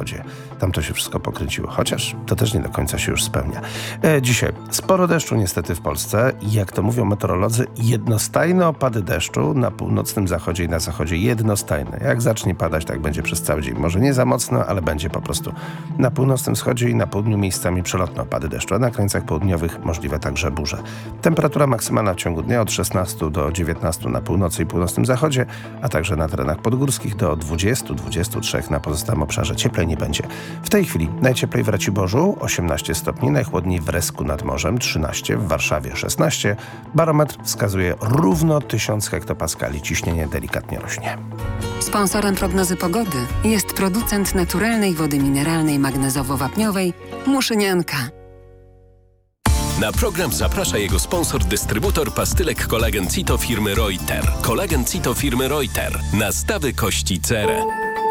zachodzie. Tam to się wszystko pokręciło, chociaż to też nie do końca się już spełnia. Dzisiaj sporo deszczu niestety w Polsce. Jak to mówią meteorolodzy, jednostajne opady deszczu na północnym zachodzie i na zachodzie. Jednostajne. Jak zacznie padać, tak będzie przez cały dzień. Może nie za mocno, ale będzie po prostu. Na północnym wschodzie i na południu miejscami przelotne opady deszczu, a na krańcach południowych możliwe także burze. Temperatura maksymalna w ciągu dnia od 16 do 19 na północy i północnym zachodzie, a także na terenach podgórskich do 20-23 na pozostałym obszarze. Cieplej nie będzie. W tej chwili najcieplej w Raciborzu 18 stopni, najchłodniej w Resku nad Morzem 13, w Warszawie 16. Barometr wskazuje równo 1000 hektopaskali. Ciśnienie delikatnie rośnie. Sponsorem prognozy pogody jest producent naturalnej wody mineralnej magnezowo-wapniowej Muszynianka. Na program zaprasza jego sponsor, dystrybutor pastylek Kolagen Cito firmy Reuter. Kolagen Cito firmy Reuter. Nastawy kości cerę.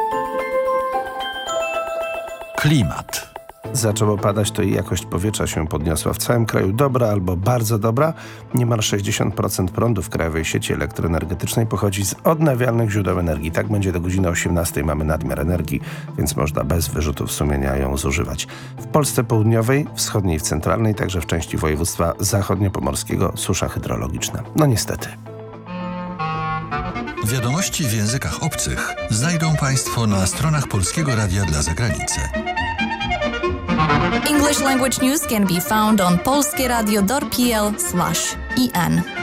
Klimat. Zaczęło padać, to i jakość powietrza się podniosła. W całym kraju dobra albo bardzo dobra. Niemal 60% prądu w krajowej sieci elektroenergetycznej pochodzi z odnawialnych źródeł energii. Tak będzie do godziny 18 mamy nadmiar energii, więc można bez wyrzutów sumienia ją zużywać. W Polsce południowej, wschodniej i centralnej, także w części województwa zachodniopomorskiego susza hydrologiczna. No niestety. Wiadomości w językach obcych znajdą Państwo na stronach Polskiego Radia dla Zagranicy. English language news can be found on polskieradio.pl/en.